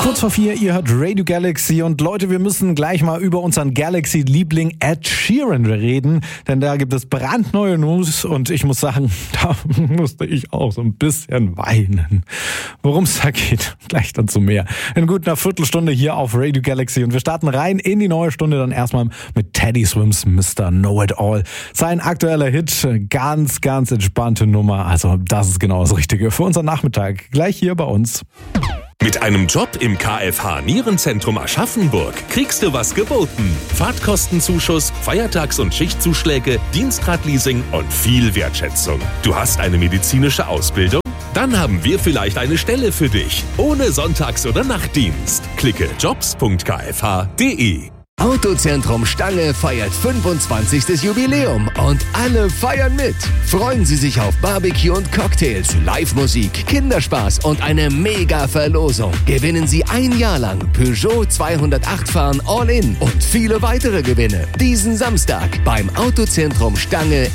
Kurz vor 4, ihr hört Radio Galaxy und Leute, wir müssen gleich mal über unseren Galaxy-Liebling Ed Sheeran reden, denn da gibt es brandneue News und ich muss sagen, da musste ich auch so ein bisschen weinen. Worum es da geht, gleich dazu mehr. In gut einer Viertelstunde hier auf Radio Galaxy und wir starten rein in die neue Stunde dann erstmal mit Teddy Swims Mr. Know-It-All. Sein aktueller Hit, ganz entspannte Nummer, also das ist genau das Richtige für unseren Nachmittag, gleich hier bei uns. Mit einem Job im KFH Nierenzentrum Aschaffenburg kriegst du was geboten. Fahrtkostenzuschuss, Feiertags- und Schichtzuschläge, Dienstradleasing und viel Wertschätzung. Du hast eine medizinische Ausbildung? Dann haben wir vielleicht eine Stelle für dich. Ohne Sonntags- oder Nachtdienst. Klicke jobs.kfh.de. Autozentrum Stange feiert 25. Jubiläum und alle feiern mit. Freuen Sie sich auf Barbecue und Cocktails, Live-Musik, Kinderspaß und eine Mega-Verlosung. Gewinnen Sie ein Jahr lang Peugeot 208 fahren All-In und viele weitere Gewinne. Diesen Samstag beim Autozentrum Stange